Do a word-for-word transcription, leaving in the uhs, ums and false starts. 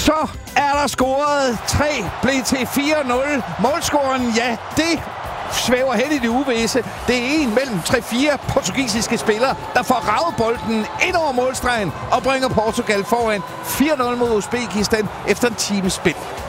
Så er der scoret. tre blev til fire nul. Målscoren, ja, det svæver hen i det uvisse. Det er en mellem tre fire portugisiske spillere, der får ravet bolden ind over målstregen og bringer Portugal foran fire nul mod Uzbekistan efter en times spil.